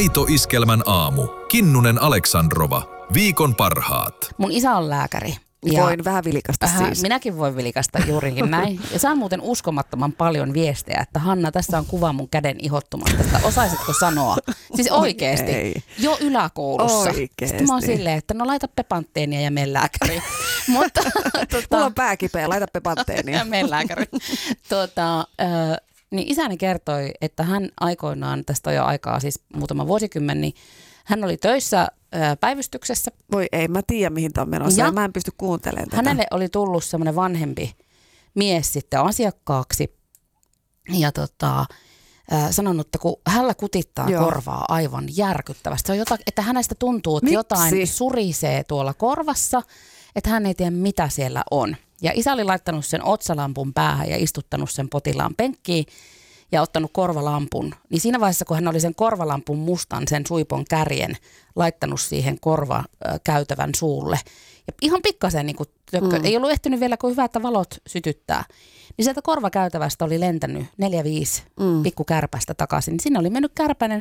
Aito Iskelmän aamu. Kinnunen Aleksandrova. Viikon parhaat. Mun isä on lääkäri. Voin vähän vilikasta siis. Minäkin voin vilikasta juurikin näin. Ja saan muuten uskomattoman paljon viestejä, että Hanna, tässä on kuva mun käden ihottumasta. Osaisitko sanoa? Siis oikeesti. Jo yläkoulussa. Oikeesti. Sitten mä oon silleen, että no laita pepantteenia ja mene lääkäriin. Mutta, mulla on pää kipeä, laita pepantteenia. Ja mene lääkäriin. Niin isäni kertoi, että hän aikoinaan, tästä on jo aikaa siis muutama vuosikymmen, niin hän oli töissä päivystyksessä. Voi ei, mä tiedä mihin tämä on menossa ja mä en pysty kuuntelemaan tätä. Hänelle oli tullut semmoinen vanhempi mies sitten asiakkaaksi ja sanonut, että kun hänellä kutittaa korvaa aivan järkyttävästi. Se on jotain, että hänestä tuntuu, että jotain surisee tuolla korvassa, että hän ei tiedä mitä siellä on. Ja isä oli laittanut sen otsalampun päähän ja istuttanut sen potilaan penkkiin ja ottanut korvalampun. Niin siinä vaiheessa, kun hän oli sen korvalampun mustan, sen suipon kärjen, laittanut siihen korvakäytävän suulle. Ja ihan pikkasen, niin ei ollut ehtinyt vielä, kun hyvä, että valot sytyttää. Niin sieltä korvakäytävästä oli lentänyt 4-5 pikkukärpästä takaisin. Sinne oli mennyt kärpänen